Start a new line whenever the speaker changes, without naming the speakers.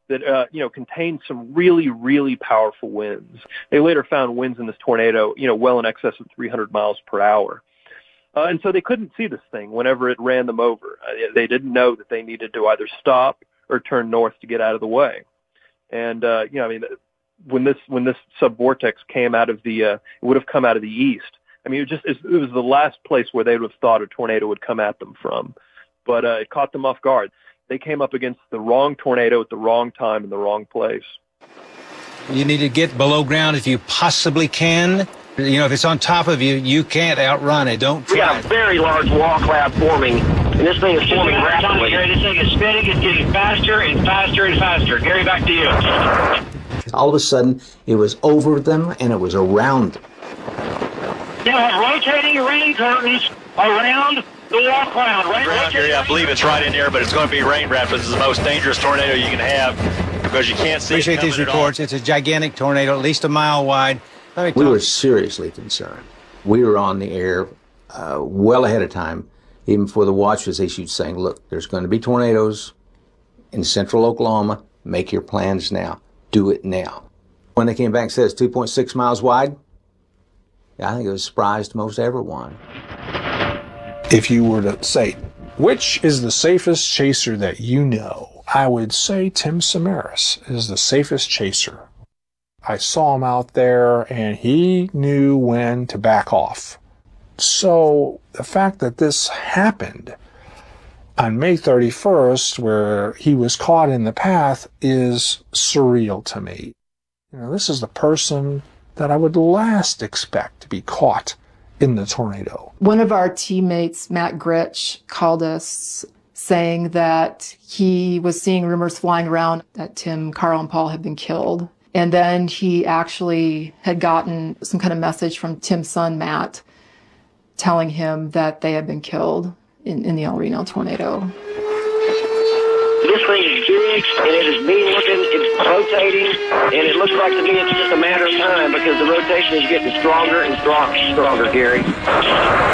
that, contained some really, really powerful winds. They later found winds in this tornado, well in excess of 300 miles per hour. And so they couldn't see this thing whenever it ran them over. They didn't know that they needed to either stop or turn north to get out of the way. And, when this subvortex came out of it would have come out of the east. I mean, it was the last place where they would have thought a tornado would come at them from. But it caught them off guard. They came up against the wrong tornado at the wrong time in the wrong place.
You need to get below ground if you possibly can. If it's on top of you, you can't outrun it. Don't try.
We got a very large wall cloud forming, and this thing is forming rapidly.
Gary, this thing is spinning. It's getting faster and faster and faster. Gary, back to you.
All of a sudden, it was over them and it was around them.
You have rotating rain curtains around the wall cloud.
I believe it's right in there, but it's going to be rain wrapped. This is the most dangerous tornado you can have because you can't see.
Appreciate these reports. It's a gigantic tornado, at least a mile wide.
We were seriously concerned. We were on the air well ahead of time, even before the watch was issued, saying, look, there's going to be tornadoes in central Oklahoma. Make your plans now. Do it now. When they came back and said it's 2.6 miles wide, I think it was a surprise to most everyone.
If you were to say, which is the safest chaser that you know, I would say Tim Samaras is the safest chaser. I saw him out there, and he knew when to back off. So the fact that this happened on May 31st, where he was caught in the path, is surreal to me. This is the person that I would last expect to be caught in the tornado.
One of our teammates, Matt Gritch, called us saying that he was seeing rumors flying around that Tim, Carl, and Paul had been killed. And then he actually had gotten some kind of message from Tim's son, Matt, telling him that they had been killed in the El Reno tornado.
This thing is big, and it is mean looking, it's rotating, and it looks like to me it's just a matter of time because the rotation is getting stronger and stronger, Gary.